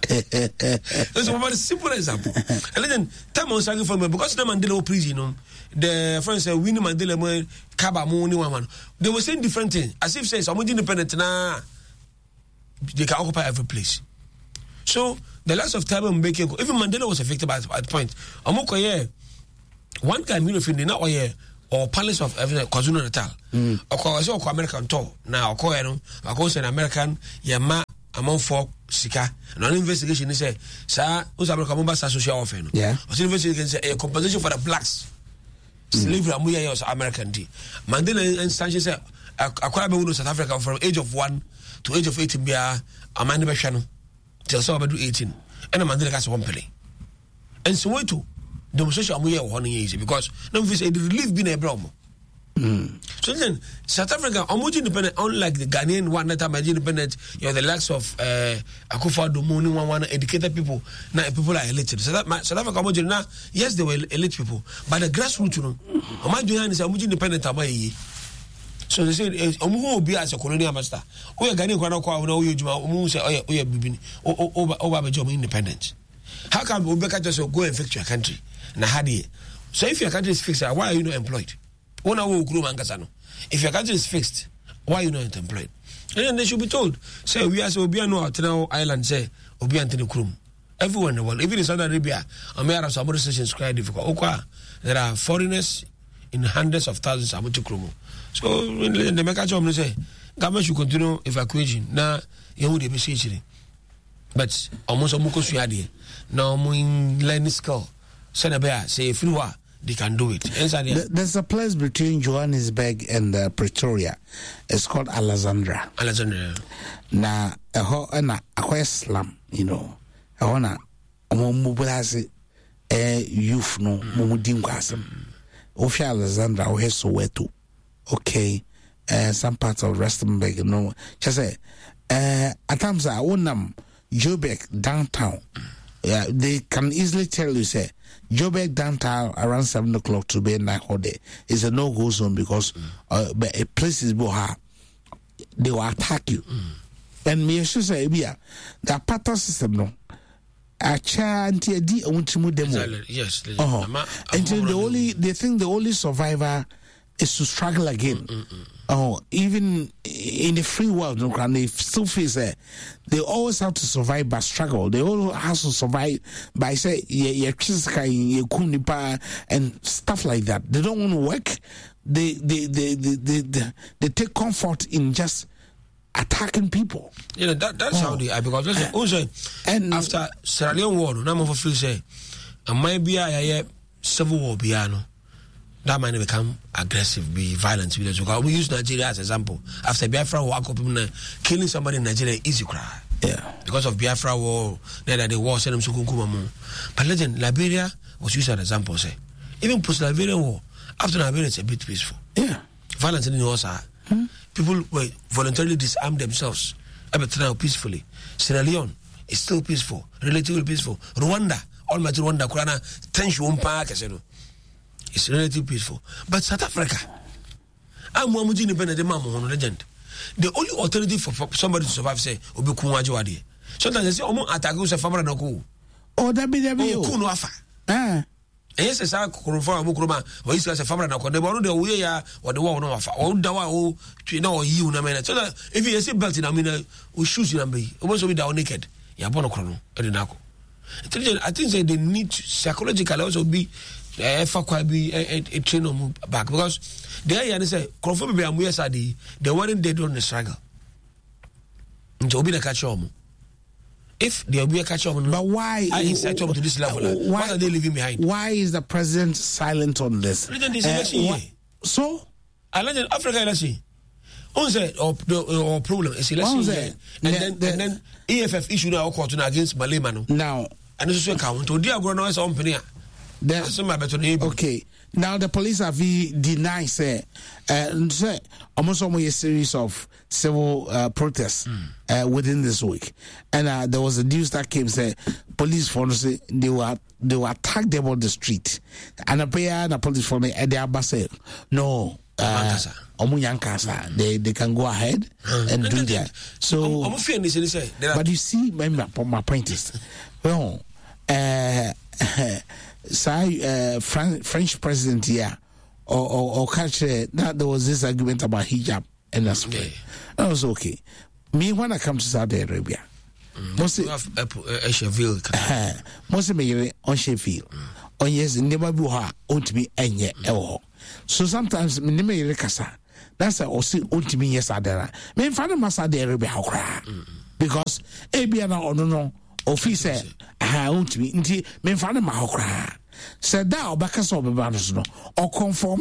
That's a very simple example. And then, time on second for me because the Mandela prison, you know, the friends say Winnie Mandela mo Kaba mo ni one. They were saying different things. As if says I'm independent na they can occupy every place. So the last of time I'm making even Mandela was affected by at point. I'm okay. One guy you know feeling now yeah. Or Palace of KwaZulu Natal. Mm. Or KwaZulu or American tour. Now, or Koyano, or course an American, Yama, among folk, Sika, and an investigation is say, Sir, who's American Mombas Association often? Yeah. Or investigation say a compensation for the blacks. Slavery, and we are American tea. Mandela and Sanchez said, a Kwame South Africa from age of one to age of eighteen, be a man in Channel till so about eighteen. And a Mandela has one penny. And so, wait to. Demonstration we are one easy because no we say the relief been a problem. Mm. So then South Africa almost independent, unlike the Ghanaian one that I'm independent, you know the likes of uh Akufo-Addo, Moni one one educated people. Now people are elite. So that South Africa almost now yes they were elite people, but the grassroots you know, Omajoyan is almost independent about ye. So they say Omu will be as a colonial master. We are Ghanaian kwa kwa na we juma Omu say oh yeah bibini over over job independent. How can we make just go and fix your country? So if your country is fixed, why are you not employed? If your country is fixed, why are you not employed? And then they should be told, say we are so we are no Atenao Island, say Obi Antony Krum. Everyone in the world, even in Saudi Arabia, America, some other stations quite difficult. Okay, there are foreigners in hundreds of thousands of Krum. So the make job say government should continue evacuation. Now you would be saying, but almost a muko suadi. Now we learn skill. Senabea say if you are, they can do it. There's a place between Johannesburg and uh, Pretoria. It's called Alexandra. Alexandra. Na a ho na a slum, you know. A hona mobilize a youth no mumudin kwasam. Ofia Alexandra o heso wetu. Okay. Uh, some parts of Rustenburg, you know. Just say uh at times I own them Joburg downtown. Yeah, they can easily tell you, say, Joburg downtown around seven o'clock to be in that holiday is a no-go zone because mm. uh, but a place is boha, they will attack you. Mm. And me should say, yeah, the apartheid system, no, a chant a di ultimo demo. Yes, uh-huh. Until the only they think the only survivor is to struggle again. Mm, mm, mm. Oh, even in the free world, no, they still face it. They always have to survive by struggle. They all have to survive by say yeah, yeah, and stuff like that. They don't want to work. They they they they they, they, they take comfort in just attacking people. You know that that's oh. how they are because listen, also and after Sierra Leone war, no more feel say, and maybe I civil war piano. That might become aggressive, be violent. Because we use Nigeria as an example. After Biafra war, killing somebody in Nigeria is easy cry. Yeah. Because of Biafra war, then the war sent them to Kunkumamu. But legend, Liberia was used as an example. Say, even post Liberian war, after Liberia, it's a bit peaceful. Yeah. Violence in the war, hmm? People were voluntarily disarmed themselves, but now peacefully. Sierra Leone is still peaceful, relatively peaceful. Rwanda, all my Rwanda, Kurana, tension park, it's relatively peaceful. But South Africa, I'm one independent man, legend. The only alternative for somebody to survive, say, Obi Kunwajiwadi. Sometimes they say, Omo Ataku se Famara Noku. Oh, that be that be. Oh, Kuno Afa. Ah. Yes, I saw Kuruma Mukruma, or is a Famara Noko, the one the way or the one of all Dawa, oh, you know, you, Namena. So that if you say belt in Amina, we shoes in Ambi, almost be down naked. Yabonochrono, Edinako. I think they need psychologically also be. If I could be a train on back because they are say confirm be am yes adi they weren't dead on the struggle. Nti obi na catch on. If they be catch on, but why I incite them to this level? Uh, why, what are they leaving behind? Why is the president silent on this? President is election uh, so I like Africa election. On say or or problem is election year. And then the, and then E F F issue now court against Malema now and this is a count to dia grono is on penia. Okay, now the police have denied say, uh, say almost almost a series of civil uh, protests mm. uh, within this week, and uh, there was a news that came say police force they were they were attacked them on the street, and a pair and a police force and they are say no uh, Omunyankasa, they they can go ahead and do that. So, but you see, my my point is, well, uh, say uh, French president here, or or, or culture that there was this argument about hijab and that's okay. That was okay. Me when I come to Saudi Arabia, most of a Sheffield, most of me on Sheffield, on yes, never be ha on to me and yet. So sometimes me never kasa. That's a also ultimate yes adera. Me find my Saudi Arabia how cry because A B N or no no officer ha ultimate. Nti me find my how cry. Said that or back us over banners no or conform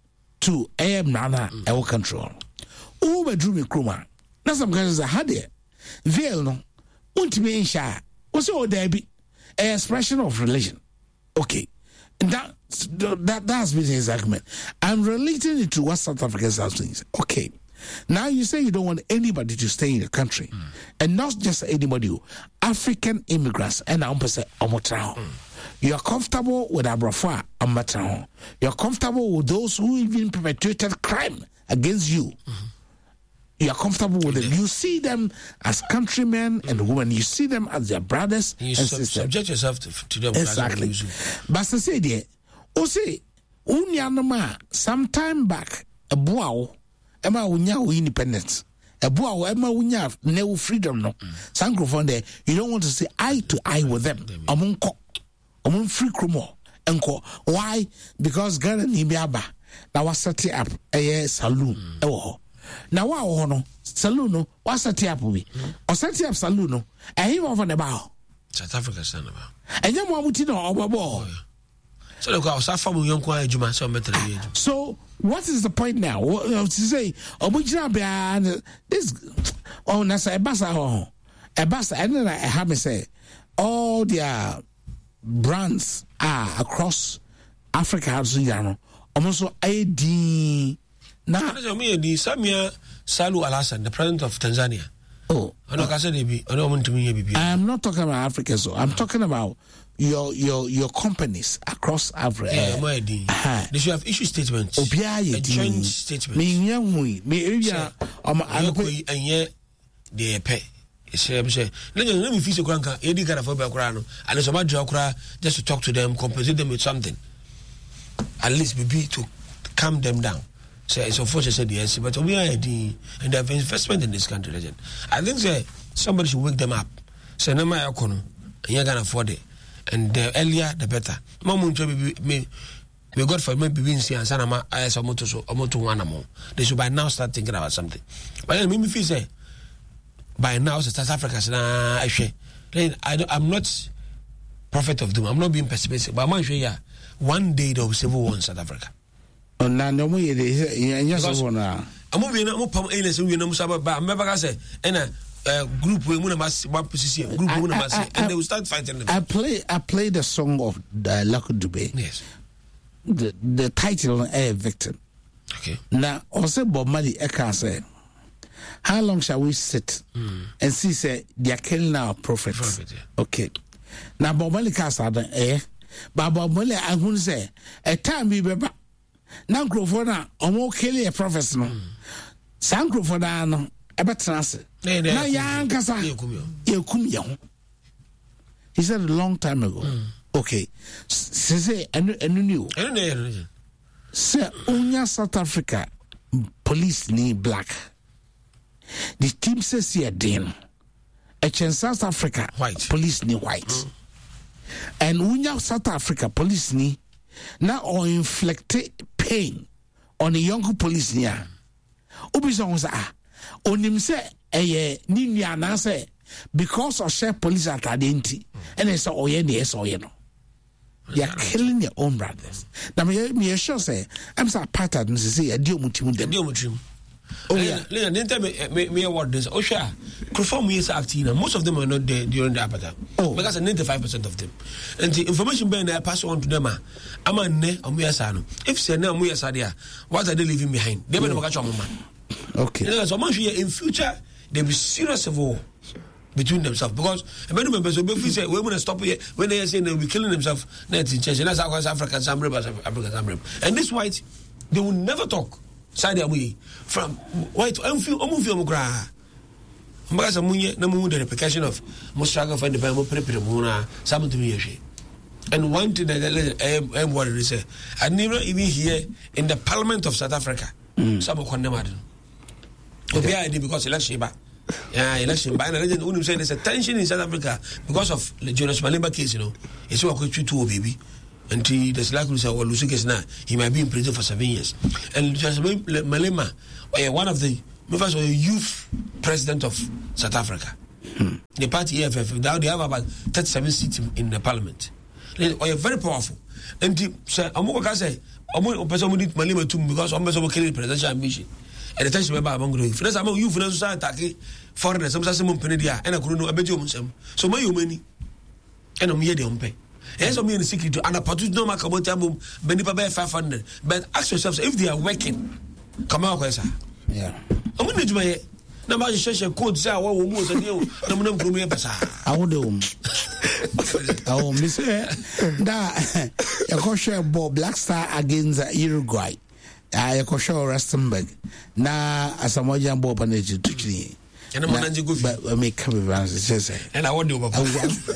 to A M Nana our control. Who drew me kruma. That's some guys that had it. Veil no ultimate in sha. What's all there be an expression of religion. Okay. And that that that's been his argument. I'm relating it to what South Africans are saying. Okay, now you say you don't want anybody to stay in the country, mm. and not just anybody, African immigrants. And I'm saying, mm. you are comfortable with Abrafa and you are comfortable with those who even perpetrated crime against you. Mm. You are comfortable with them. You see them as countrymen mm. and women. You see them as their brothers you and sub- sisters. Subject yourself to, to them. Exactly. But I say there, Ose, unyanoma sometime back, a boao, Emma unya independence. A boao, Emma unya no freedom no. Sangro from there, you don't want to say eye to eye with them. Among co, among free krumo, enko. Why? Because Ghana Nibiaba, now was set up a saloon. Oh. Now, wow, no, saloon, no, what's a tap we? Or set up saloon, no, and he over the bow. South Africa, son of a. And then what would you know over ball? So, look, I was a family young quiet, you must have So, what is the point now? What to say? Oh, we jump this. Oh, Nasa, a bassa, a bassa, and then I have me say, all their brands are across Africa, almost a D. Now, the Samia Salu Alasan, the president of Tanzania. Oh, I don't want to be. I'm not talking about Africa, so I'm talking about your your your companies across Africa. Yeah, my idea. Uh-huh. They should have issue statements. A joint statement. Me young me area. Um, and yet they pay. Say, let me fix a cranker. Eddie got a phobia crown, and it's a matter of just to talk to them, compensate them with something. At least maybe to calm them down. So it's unfortunate said yes, but we are the and they have investment in this country. Legend. I think say somebody should wake them up. Say no my economy, and you can afford it. And the earlier the better. Mom me me God for me be in see and sanama I saw motor so motor one more. They should by now start thinking about something. But then me feel say by now South Africa na I share. Then I don't, I'm not prophet of doom. I'm not being pessimistic, but I'm sure yeah, one day there will be civil war in South Africa. Oh, no, no, we yes, one. I'm moving up on illness and we know about, but I'm never say, and a group we must one position, group we must say, and they will start fighting them. I play, I played the song of the Lucky Dube. Yes. The the title, A Victim. Okay. Now, also, Bob Marley, I can say, how long shall we sit mm. and see, say, they are killing our prophets? Prophet, yeah. Okay. Now, Bob Marley can say, eh, but Bob Marley, I won't say, a time we be back. Now, Grofona, omo kill a prophet no. San Grofona no, e betrase. Na yan kasa. Ye kum ye ho. He said a long time ago. Mm. Okay. Say enu enu new. Enu ne. Say unya South Africa police ni black. The team says here den. E chen South Africa white. Police ni white. Mm. And unya South Africa police ni now or inflicted pain on a young police near. Ubisons ah, on him say, a Nina say, because of share police at identity, and it's all yes or you know. They are killing their own brothers. Now, me sure say, I'm so pattern to say a deal with him. Oh yeah, then tell me me what this. Oh sure, conform years acting. Most of them are not there during the apartheid. Oh, because ninety-five percent of them, and the information being there pass on to them. I'm a ne or muyasano. If say no muyasadia, what are they leaving behind? They will never catch on man. Okay. So much in future there will be serious civil war between themselves because many members will be say we're going to stop here when they are saying they will be killing themselves. That's in church. That's how African Sambreb, African Sambreb, and this white they will never talk. side amu from white I'm feel I'm feel mukra mbaka munye na mu the repercussion of mo struggle for independence mo prepare mo na some to me yehwe. And one thing that I am worried is I never even hear in the Parliament of South Africa some of condemn it because election ba yeah election ba and legend when you say there's a tension in South Africa because of the Jonas Malemba case, you know, it's what we treat to baby. And there's likely to well, now he might be in prison for seven years. And Jonas Malema, one of the members of the youth president of South Africa, hmm. the party E F F, now they have about thirty-seven seats in the parliament. They are very powerful. And say, I'm going to say, I'm going to person need Malema too because I'm going to kill presidential ambition. And the time remember among the youth, that's among youth in society, foreigners, some some penedia, and I couldn't know a bit of them. So my money, and I'm here to pay. There's only a secret to and a particular no matter what album, Benipa five hundred. But ask yourselves if they are working, come out, sir. Yeah. I'm going to do my na ma sheshe code say awo wo mu so dey o na mo nam kuro me pesa awo de um awo mi say da e ko share ball Black Star against Uruguay ah e ko share Rustenburg na Asamoah ball panaji tukini ena mo nanji go fi ba me ka be ban say say ena wo de o papa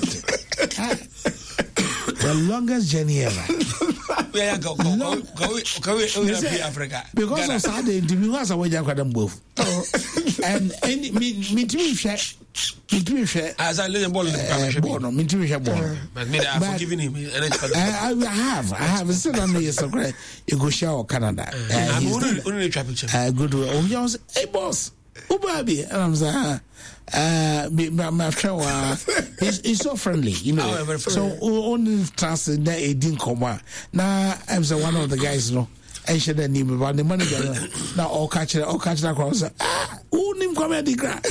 the longest journey ever. Yeah, go go go go go Africa. Because of Saturday, interview was away down Kadam both. And any me me to me share, me to me share. As I let him ball in the ball, no, me to me share ball. But me, I've forgiven him. I I have, I have. Still on the so great. You go share Canada. I'm only only traffic. Uh, good. Oh, you was hey boss. Ubabi, and I'm saying, uh, my my friend, uh, he's, he's so friendly, you know. Oh, so only trust that he didn't come out. Now I'm the one of the guys, you know. I should have named about the money. Now all catch it, all catch that cross. Ah, who named come at the ground?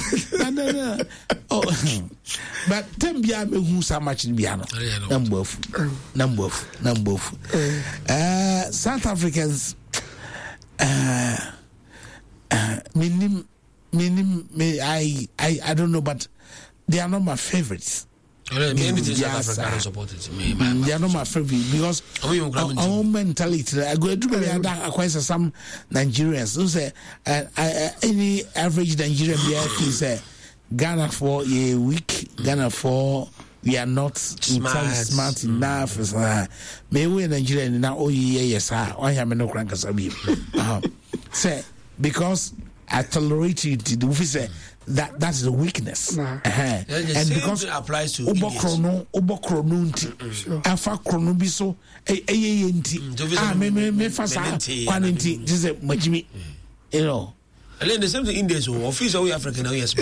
Oh, but ten beyond me who so much in piano. Number of, number of, number of. Uh, South Africans. Uh, uh, minim. Meaning, me, I, I, I don't know, but they are not my favorites. Well, me, me, South Africa don't support it. Me, my, they are not my favorite because our, our mentality. I go to I acquire some Nigerians who say uh, uh, any average Nigerian B say Ghana for a week, Ghana for we are not smart, smart mm. enough. Uh, me we Nigerian now. Oh yeah, yes, ah, I am no crank as a say because. I tolerate it. Say that that's the weakness, nah. uh-huh. yeah, the and same because applies to Obokrono, Obokrono, Alpha Chrono Biso, A A N T. Ah, me me me fasa quantity. This is Majimi, you know. And then the same thing Indians who official African now yes.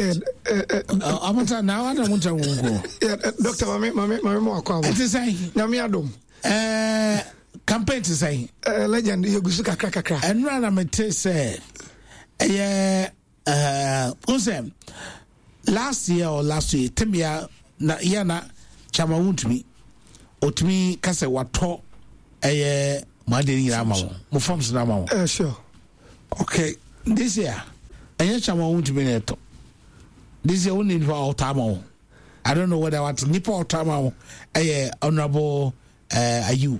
I'm not now. I don't want to go. Doctor, mami, mami, mami, mo akwa. It is say. Na me adom. Eh, campaign to say. Legend you gusu kakra kakra. And rather me say. Yeah, uh, uh, last year or last year, Timia na yana chama wuntumi, otumi kase wato eye madeni na mawo, mo forms na mawo. Eh sure. Okay, this year, eye chama wuntumi neto. This year only for otama. I don't know whether what nipa otama eye honorable uh Ayu.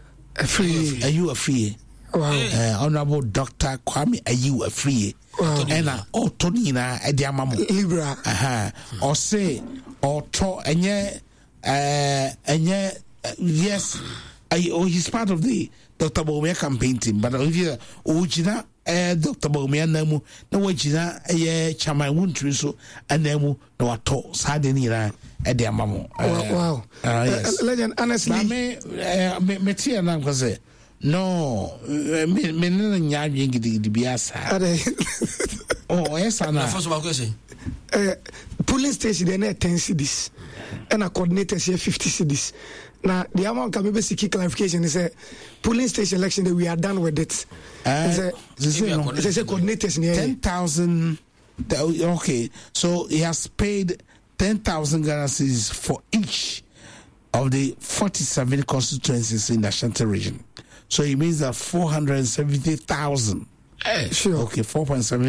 Free Ayu a free. Wow. Uh, Honorable Doctor Kwame Ayu Afriye. Wow. And uh, Otonina Ediamamo Libra. Uh-huh. Or say, or to, and yeah, uh, and yeah, uh, yes, I, oh, he's part of the Doctor Bowmia campaign team, but if you Ujina, uh, Doctor Bowmia Namu, no Wajina, a Chama Wuntriso, and Namu, no Ato, Sadenira, Ediamamo. Wow. Uh, yes. uh, legend, honestly, me, uh, me, me, tia Nankaze. No, me me no nya dwingi di biasa. Oh, yes ana. First of all, question. Eh, polling station dey na ten cities. And a coordinator say fifty cities. Now the amount can be seeking clarification is a polling station election that we are done with it. Uh, it's a coordinators near ten thousand. Okay, so he has paid ten thousand Ghana cedis for each of the forty-seven constituencies in the Ashanti region. So it means that four hundred seventy thousand. Hey, sure. Okay, four point seven.